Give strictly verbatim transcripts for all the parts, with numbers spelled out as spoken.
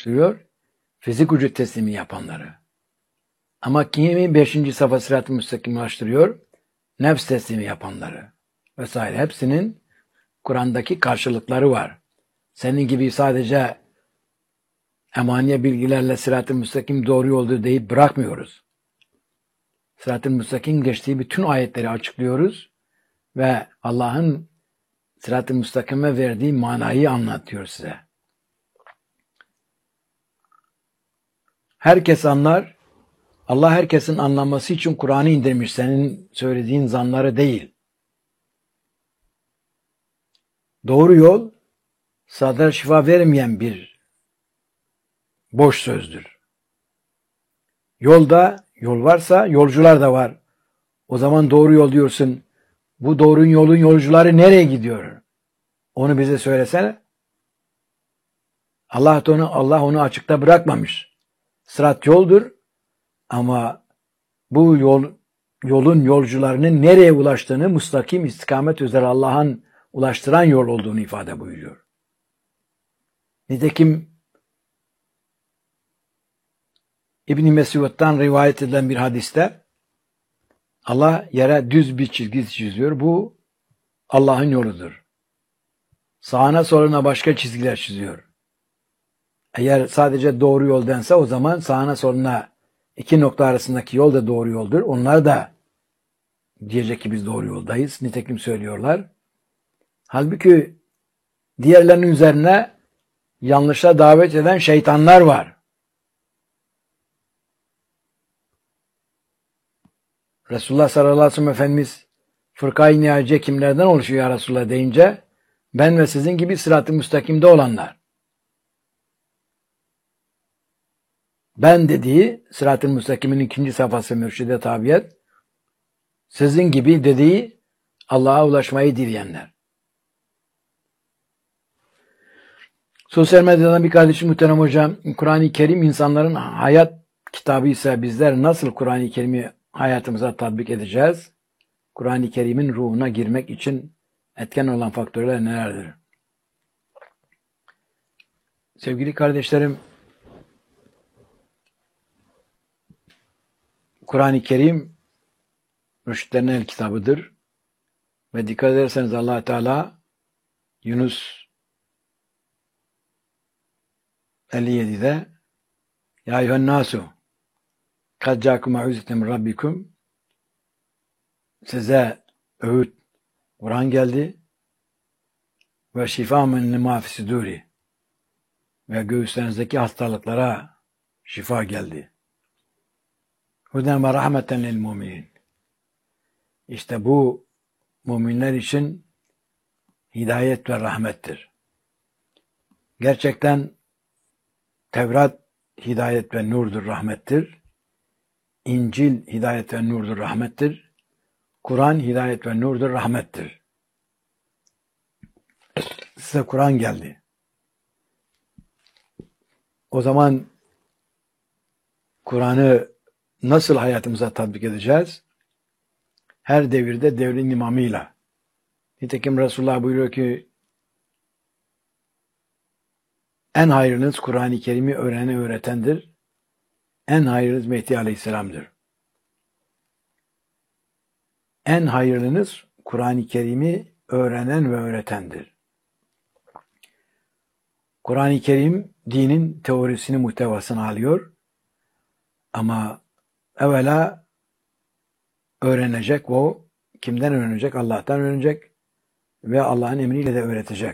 ulaştırıyor? Fizik vücut teslimi yapanları. Ama kimi beşinci safa sırat-ı müstakim ulaştırıyor? Nefs teslimi yapanları. Vesaire. Hepsinin Kur'an'daki karşılıkları var. Senin gibi sadece emaniye bilgilerle sırat-ı müstakim doğru yoldur deyip bırakmıyoruz. Sırat-ı müstakim geçtiği bütün ayetleri açıklıyoruz ve Allah'ın sırat-ı müstakime verdiği manayı anlatıyor size. Herkes anlar. Allah herkesin anlaması için Kur'an'ı indirmiş. Senin söylediğin zanları değil. Doğru yol sadece şifa vermeyen bir boş sözdür. Yolda yol varsa yolcular da var. O zaman doğru yol diyorsun. Bu doğru yolun yolcuları nereye gidiyor? Onu bize söylesene. Allah onu Allah onu açıkta bırakmamış. Sırat yoldur ama bu yol yolun yolcularının nereye ulaştığını müstakim istikamet üzere Allah'ın ulaştıran yol olduğunu ifade buyuruyor. Nitekim İbn-i Mesud'dan rivayet edilen bir hadiste Allah yere düz bir çizgi çiziyor. Bu Allah'ın yoludur. Sağına soluna başka çizgiler çiziyor. Eğer sadece doğru yol dense o zaman sağına soluna iki nokta arasındaki yol da doğru yoldur. Onlar da diyecek ki biz doğru yoldayız. Nitekim söylüyorlar. Halbuki diğerlerinin üzerine yanlışa davet eden şeytanlar var. Resulullah sallallahu aleyhi ve sellem Efendimiz fırkayı nihaciye kimlerden oluşuyor ya Resulullah deyince ben ve sizin gibi sırat-ı müstakimde olanlar. Ben dediği sırat-ı müstakimin ikinci safhası mürşide tabiyet. Sizin gibi dediği Allah'a ulaşmayı dileyenler. Sosyal medyadan bir kardeşim muhterem hocam, Kur'an-ı Kerim insanların hayat kitabı ise bizler nasıl Kur'an-ı Kerim'i hayatımıza tatbik edeceğiz? Kur'an-ı Kerim'in ruhuna girmek için etken olan faktörler nelerdir? Sevgili kardeşlerim, Kur'an-ı Kerim mürşitlerin el kitabıdır. Ve dikkat ederseniz Allah Teala Yunus elli yedide Ya eyyühen nasu kad ca'akum mev'izetem min rabbikum size öğüt Kur'an geldi ve şifa min lima fi suduri ve göğüslerinizdeki hastalıklara şifa geldi. Huden ve rahmeten lil müminin. İşte bu müminler için hidayet ve rahmettir. Gerçekten Tevrat hidayet ve nurdur, rahmettir. İncil hidayet ve nurdur, rahmettir. Kur'an hidayet ve nurdur, rahmettir. Size Kur'an geldi. O zaman Kur'an'ı nasıl hayatımıza tatbik edeceğiz? Her devirde devrin imamıyla. Nitekim Resulullah buyuruyor ki en hayırlınız Kur'an-ı Kerim'i öğrene öğretendir. En hayırlınız Mehdi Aleyhisselam'dır. En hayırlınız Kur'an-ı Kerim'i öğrenen ve öğretendir. Kur'an-ı Kerim dinin teorisini, muhtevasını alıyor. Ama evvela öğrenecek o. Kimden öğrenecek? Allah'tan öğrenecek. Ve Allah'ın emriyle de öğretecek.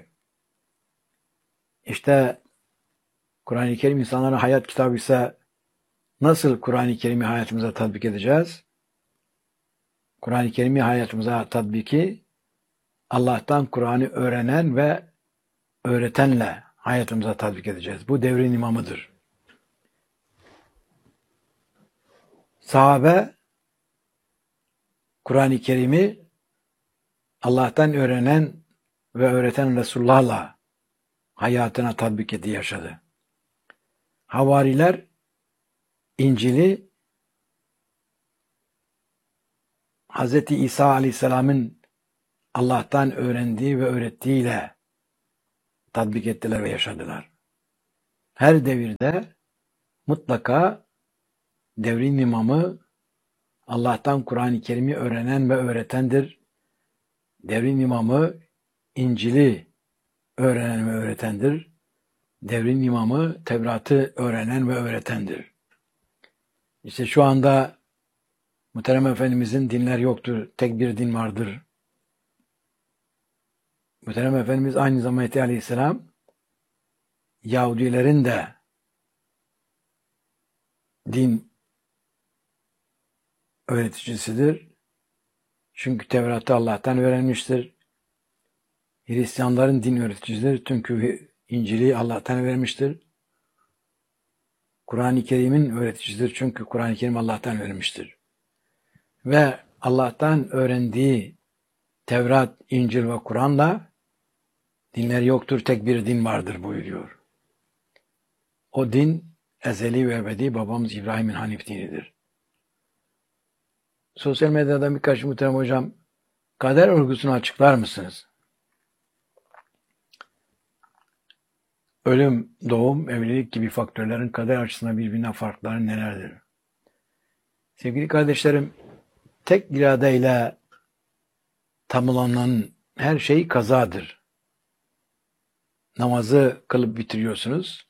İşte Kur'an-ı Kerim insanların hayat kitabı ise nasıl Kur'an-ı Kerim'i hayatımıza tatbik edeceğiz? Kur'an-ı Kerim'i hayatımıza tatbiki Allah'tan Kur'an'ı öğrenen ve öğretenle hayatımıza tatbik edeceğiz. Bu devrin imamıdır. Sahabe Kur'an-ı Kerim'i Allah'tan öğrenen ve öğreten Resulullah'la hayatına tatbik etti, yaşadı. Havariler İncil'i Hz. İsa Aleyhisselam'ın Allah'tan öğrendiği ve öğrettiğiyle tatbik ettiler ve yaşadılar. her devirde mutlaka devrin imamı Allah'tan Kur'an-ı Kerim'i öğrenen ve öğretendir. Devrin imamı İncil'i öğrenen ve öğretendir. Devrin imamı Tevrat'ı öğrenen ve öğretendir. İşte şu anda Muhterem Efendimizin dinler yoktur, tek bir din vardır. Muhterem Efendimiz aynı zamanda Aleyhisselam Yahudilerin de din öğreticisidir. Çünkü Tevrat'ı Allah'tan öğrenmiştir. Hristiyanların din öğreticisidir. Çünkü İncil'i Allah'tan vermiştir. Kur'an-ı Kerim'in öğreticisidir. Çünkü Kur'an-ı Kerim Allah'tan vermiştir. Ve Allah'tan öğrendiği Tevrat, İncil ve Kur'an'la dinler yoktur, tek bir din vardır buyuruyor. O din ezeli ve ebedi babamız İbrahim'in Hanif dinidir. Sosyal medyadan birkaç muhterem hocam, kader olgusunu açıklar mısınız? Ölüm, doğum, evlilik gibi faktörlerin kader açısından birbirinden farkları nelerdir? Sevgili kardeşlerim, tek iradeyle tamamlanan her şey kazadır. Namazı kılıp bitiriyorsunuz.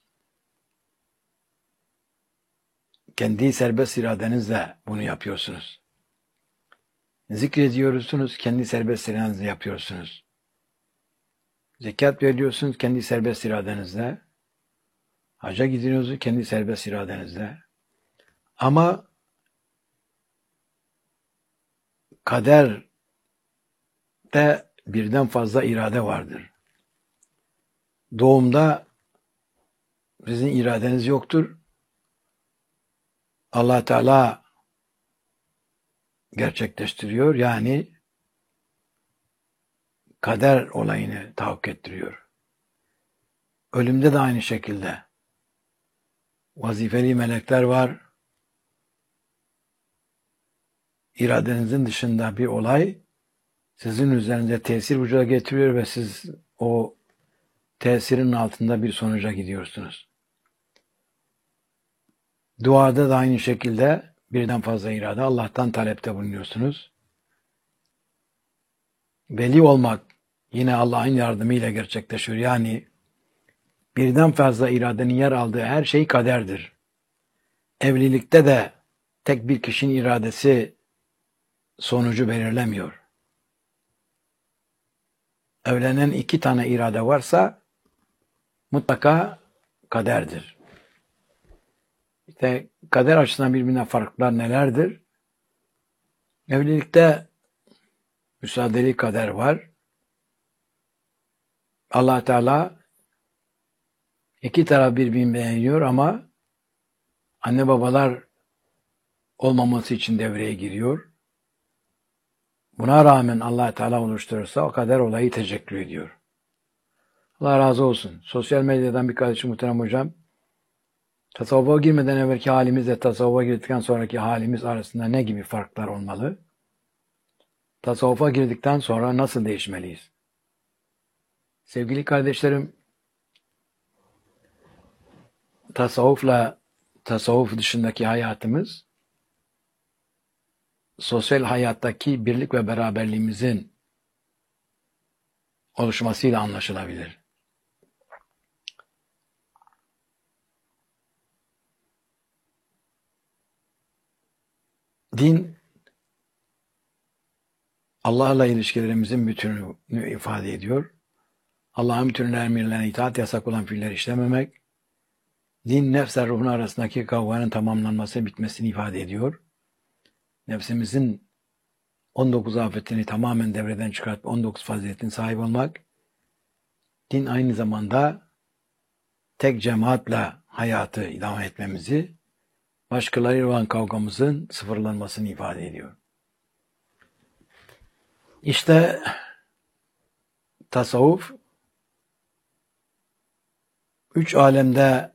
Kendi serbest iradenizle bunu yapıyorsunuz. Zikrediyorsunuz, kendi serbest iradenizle yapıyorsunuz. Zekat veriyorsunuz, kendi serbest iradenizle. Hacca gidiyorsunuz, kendi serbest iradenizle. Ama kaderde birden fazla irade vardır. Doğumda sizin iradeniz yoktur. Allah Teala gerçekleştiriyor. Yani kader olayını tahakkuk ettiriyor. Ölümde de aynı şekilde. Vazifeli melekler var. İradenizin dışında bir olay sizin üzerinde tesir vücuda getiriyor ve siz o tesirin altında bir sonuca gidiyorsunuz. Duada da aynı şekilde birden fazla irade Allah'tan talepte bulunuyorsunuz. Veli olmak yine Allah'ın yardımıyla gerçekleşiyor. Yani birden fazla iradenin yer aldığı her şey kaderdir. Evlilikte de tek bir kişinin iradesi sonucu belirlemiyor. Evlenen iki tane irade varsa mutlaka kaderdir. İşte kader açısından birbirinden farklar nelerdir? Evlilikte müsaadeli kader var. Allah Teala iki taraf birbirini beğeniyor ama anne babalar olmaması için devreye giriyor. Buna rağmen Allah Teala oluşturursa o kader olayı teşekkür ediyor. Allah razı olsun. Sosyal medyadan bir kardeşim muhterem hocam, tasavvufa girmeden evvelki halimizle tasavvufa girdikten sonraki halimiz arasında ne gibi farklar olmalı? Tasavvufa girdikten sonra nasıl değişmeliyiz? Sevgili kardeşlerim, tasavvufla tasavvuf dışındaki hayatımız, sosyal hayattaki birlik ve beraberliğimizin oluşmasıyla anlaşılabilir. Din, Allah'la ilişkilerimizin bütününü ifade ediyor. Allah'ın bütün emirlerine itaat, yasak olan fiiller işlememek. Din, nefsle ruhun arasındaki kavganın tamamlanması, bitmesini ifade ediyor. Nefsimizin on dokuz afetini tamamen devreden çıkartıp on dokuz faziletin sahip olmak. Din aynı zamanda tek cemaatle hayatı idame etmemizi, başkalarıyla olan kavgamızın sıfırlanmasını ifade ediyor. İşte tasavvuf, üç alemde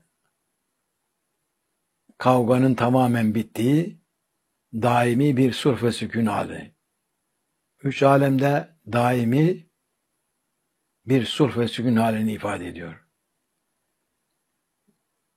kavganın tamamen bittiği daimi bir sulh ve sükun hali. Üç alemde daimi bir sulh ve sükun halini ifade ediyor.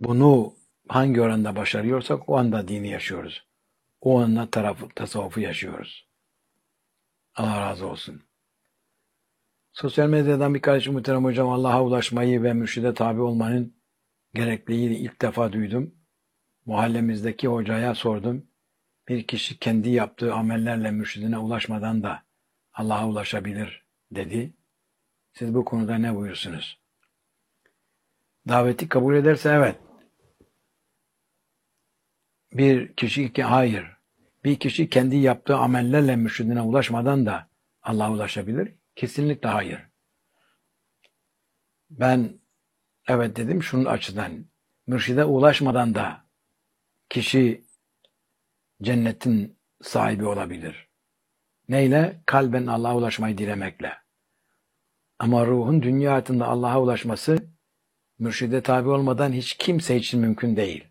bunu hangi oranda başarıyorsak o anda dini yaşıyoruz. O anda tarafı, tasavvufu yaşıyoruz. Allah razı olsun. Sosyal medyadan bir kardeşim muhterem hocam Allah'a ulaşmayı ve mürşide tabi olmanın gerekliliğini ilk defa duydum. Mahallemizdeki hocaya sordum. Bir kişi kendi yaptığı amellerle mürşidine ulaşmadan da Allah'a ulaşabilir dedi. Siz bu konuda ne buyursunuz? Daveti kabul ederse evet. Bir kişi ki hayır. Bir kişi kendi yaptığı amellerle mürşidine ulaşmadan da Allah'a ulaşabilir. Kesinlikle hayır. Ben evet dedim şunun açıdan. Mürşide ulaşmadan da kişi cennetin sahibi olabilir. Neyle? Kalben Allah'a ulaşmayı dilemekle. Ama ruhun dünya hayatında Allah'a ulaşması mürşide tabi olmadan hiç kimse için mümkün değil.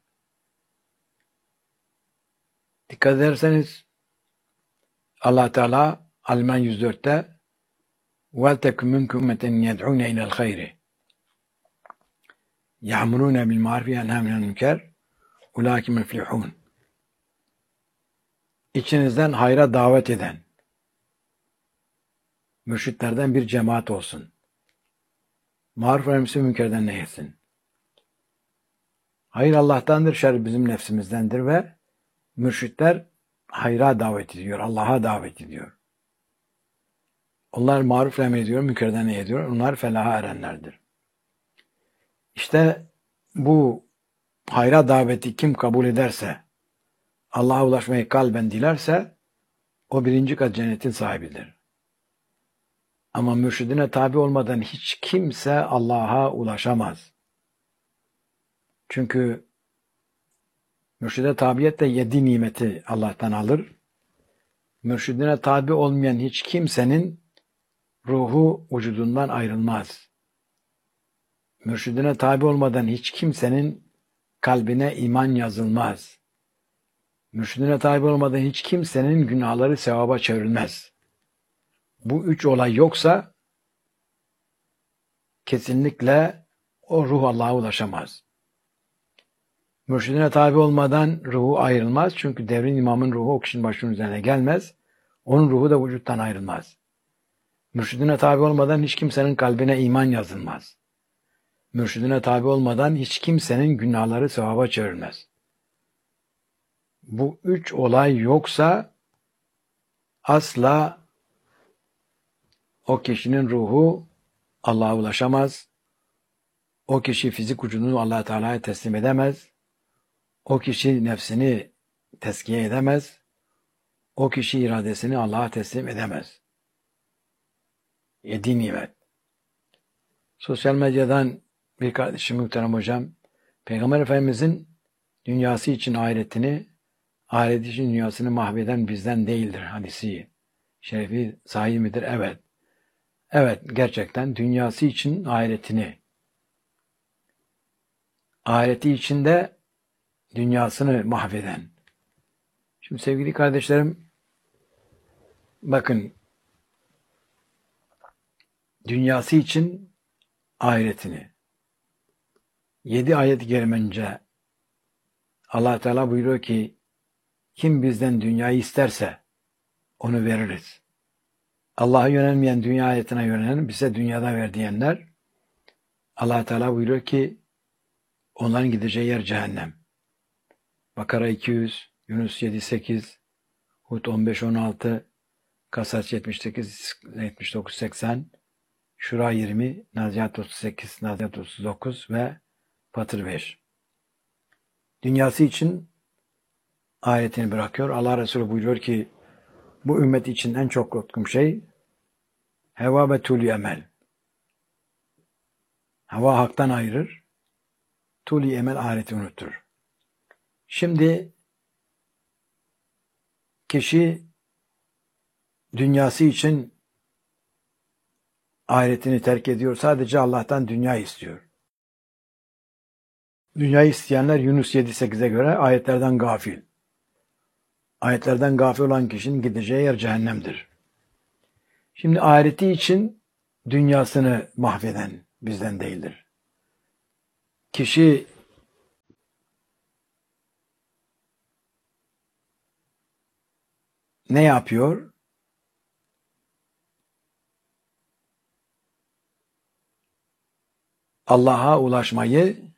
Dikkat ederseniz Allah Teala Alman yüz dörtte وَلْتَكُمْ مِنْكُمْ اُمَّةً يَدْعُونَ اِلَى الْخَيْرِ يَعْمُرُونَ بِالْمَعْرُفِ وَيَنْهَوْنَ عَنِ الْمُنكَرِ اُولَٰئِكَ مُفْلِحُونَ. İçinizden hayra davet eden mürşitlerden bir cemaat olsun. Maruf ve emsi münkerden neyetsin. Hayır Allah'tandır, şer bizim nefsimizdendir ve mürşitler hayra davet ediyor, Allah'a davet ediyor. Onlar maruf emrediyor, münkerden nehyediyor. Onlar felaha erenlerdir. İşte bu hayra daveti kim kabul ederse, Allah'a ulaşmayı kalben dilerse, o birinci kat cennetin sahibidir. Ama mürşidine tabi olmadan hiç kimse Allah'a ulaşamaz. Çünkü mürşide tabiyet de yedi nimeti Allah'tan alır. Mürşidine tabi olmayan hiç kimsenin ruhu vücudundan ayrılmaz. Mürşidine tabi olmadan hiç kimsenin kalbine iman yazılmaz. Mürşidine tabi olmadan hiç kimsenin günahları sevaba çevrilmez. Bu üç olay yoksa kesinlikle o ruh Allah'a ulaşamaz. Mürşidine tabi olmadan ruhu ayrılmaz. Çünkü devrin imamın ruhu o kişinin başının üzerine gelmez. Onun ruhu da vücuttan ayrılmaz. Mürşidine tabi olmadan hiç kimsenin kalbine iman yazılmaz. Mürşidine tabi olmadan hiç kimsenin günahları sevaba çevrilmez. Bu üç olay yoksa asla o kişinin ruhu Allah'a ulaşamaz. O kişi fizik vücudunu Allah Teala'ya teslim edemez. O kişi nefsini tezkiye edemez. O kişi iradesini Allah'a teslim edemez. Yedi nimet. Sosyal medyadan bir kardeşim muhterem hocam, Peygamber Efendimizin dünyası için ahiretini, ahiret için dünyasını mahveden bizden değildir hadisi. Şerefi sahih midir? Evet. Evet, gerçekten dünyası için ahiretini, ahireti içinde dünyasını mahveden. Şimdi sevgili kardeşlerim, bakın, dünyası için ahiretini. Yedi ayet-i kerimence Allah Teala buyuruyor ki, kim bizden dünyayı isterse onu veririz. Allah'a yönelmeyen dünya hayatına yönelen bize dünyada ver diyenler, Allah Teala buyuruyor ki, onların gideceği yer cehennem. Bakara iki yüz, Yunus yedi sekiz, Hud on beş on altı, Kasas yetmiş sekiz yetmiş dokuz seksen, Şura yirmi, Nazihat otuz sekiz, Nazihat otuz dokuz ve Fatır beş. Dünyası için ayetini bırakıyor. Allah Resulü buyuruyor ki, bu ümmet için en çok korktuğum şey heva ve tuli emel. Hava haktan ayırır, tuli emel ahireti unutur. Şimdi kişi dünyası için ahiretini terk ediyor. Sadece Allah'tan dünya istiyor. Dünyayı isteyenler Yunus yedi sekize göre ayetlerden gafil. Ayetlerden gafil olan kişinin gideceği yer cehennemdir. Şimdi ahireti için dünyasını mahveden bizden değildir. Kişi ne yapıyor? Allah'a ulaşmayı